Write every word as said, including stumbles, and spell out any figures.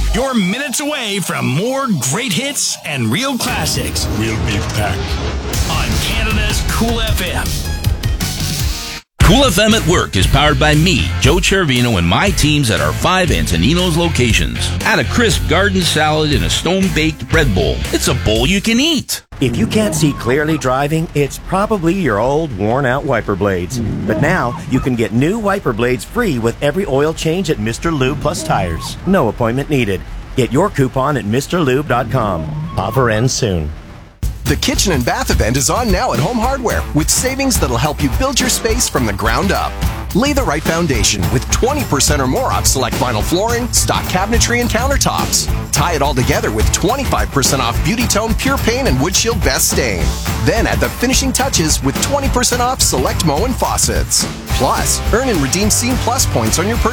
You're minutes away from more great hits and real classics. We'll be back on Canada's Cool F M. Cool F M at Work is powered by me, Joe Cervino, and my teams at our five Antonino's locations. Add a crisp garden salad in a stone-baked bread bowl. It's a bowl you can eat. If you can't see clearly driving, it's probably your old, worn-out wiper blades. But now, you can get new wiper blades free with every oil change at Mister Lube Plus Tires. No appointment needed. Get your coupon at Mr Lube dot com. Offer ends soon. The Kitchen and Bath event is on now at Home Hardware with savings that'll help you build your space from the ground up. Lay the right foundation with twenty percent or more off select vinyl flooring, stock cabinetry, and countertops. Tie it all together with twenty-five percent off Beauty Tone Pure Paint and Wood Shield Best Stain. Then add the finishing touches with twenty percent off select Moen faucets. Plus, earn and redeem Scene Plus points on your purchase.